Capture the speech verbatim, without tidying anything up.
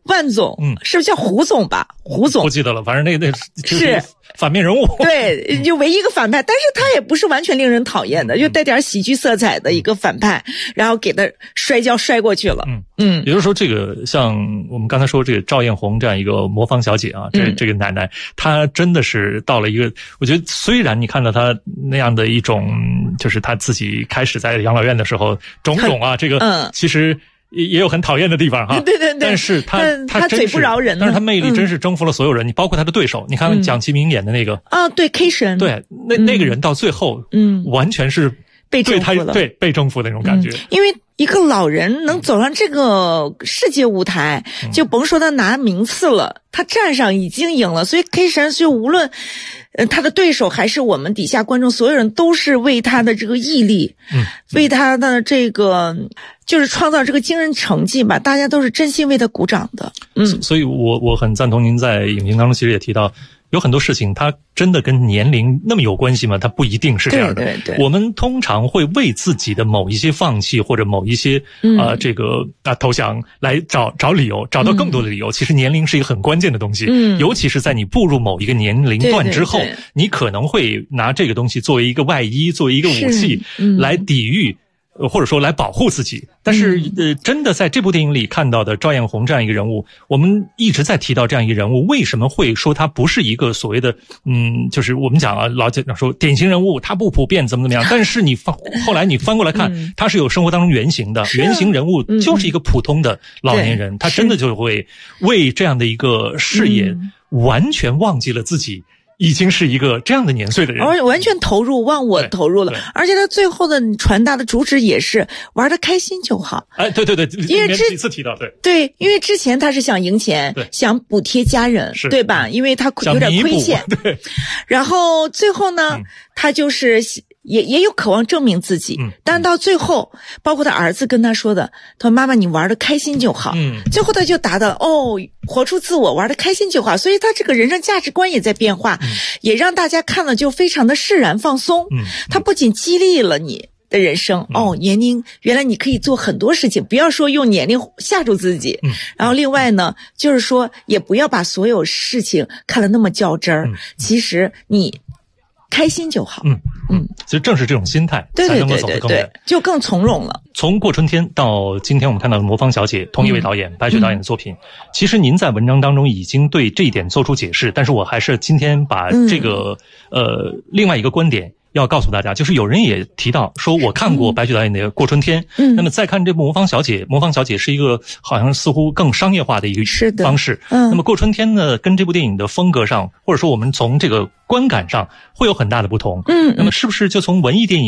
万总，嗯，是不是叫胡总吧？胡总不记得了，反正那那是反面人物。 对，就唯一一个反派，但是他也不是完全令人讨厌的，就带点喜剧色彩的一个反派，然后给他摔跤摔过去了。嗯嗯， 也就是说，这个像我们刚才说这个赵艳红这样一个魔方小姐啊，这、嗯、这个奶奶，她真的是到了一个，我觉得虽然你看到她那样的一种，就是她自己开始在养老院的时候种种啊，这个嗯，其实。也有很讨厌的地方哈， 对对对， 但是他他嘴不饶人， 但是他魅力真是征服了所有人，你、嗯、包括他的对手，你看蒋奇明演的那个啊，对 K 神， 对，那、嗯、那个人到最后，嗯，完全是被征服了， 对被征服的那种感觉、 嗯，因为一个老人能走上这个世界舞台，嗯、就甭说他拿名次了，他站上已经赢了，所以 K 神就无论。呃，他的对手还是我们底下观众，所有人都是为他的这个毅力，嗯，为他的这个就是创造这个惊人成绩吧，大家都是真心为他鼓掌的。嗯， 所以我我很赞同您在影评当中其实也提到，有很多事情它真的跟年龄那么有关系吗？它不一定是这样的。 对对对， 我们通常会为自己的某一些放弃或者某一些啊、呃、这个啊投降来找找理由，找到更多的理由。嗯、其实年龄是一个很关键的东西，嗯，尤其是在你步入某一个年龄段之后，对对对，你可能会拿这个东西作为一个外衣，作为一个武器、嗯、来抵御。或者说来保护自己，但是呃，真的在这部电影里看到的赵艳红这样一个人物，我们一直在提到这样一个人物，为什么会说他不是一个所谓的嗯，就是我们讲啊，老讲说典型人物，他不普遍怎么怎么样，但是你翻后来你翻过来看，嗯、他是有生活当中原型的，原型人物就是一个普通的老年人，嗯、他真的就会为这样的一个事业完全忘记了自己。已经是一个这样的年岁的人， 而完全投入，忘我投入了。而且他最后的传达的主旨也是玩得开心就好。 哎，对对对， 因为之几次提到，对对，因为之前他是想赢钱，想补贴家人，对吧？因为他有点亏欠， 对。 然后最后呢，嗯、他就是也也有渴望证明自己，嗯、但到最后，包括他儿子跟他说的，他说妈妈你玩得开心就好。嗯，最后他就达到哦，活出自我，玩得开心就好。所以他这个人生价值观也在变化。嗯、也让大家看了就非常的释然放松，嗯，它不仅激励了你的人生，嗯、哦，年龄原来你可以做很多事情，不要说用年龄吓住自己，嗯，然后另外呢，就是说也不要把所有事情看得那么较真儿，嗯、其实你开心就好， 嗯嗯，其实正是这种心态， 对对对对对， 才能够走得更远， 就更从容了。 从过春天到今天我们看到的魔方小姐，同一位导演、嗯、白雪导演的作品、嗯、其实您在文章当中已经对这一点做出解释，但是我还是今天把这个、嗯、呃另外一个观点要告诉大家，就是有人也提到说我看过白雪导演的《过春天》，嗯，那么再看这部魔方小姐，魔方小姐是一个好像似乎更商业化的一个方式，嗯，那么《过春天》呢，跟这部电影的风格上，或者说我们从这个观感上会有很大的不同，嗯，那么是不是就从文艺电影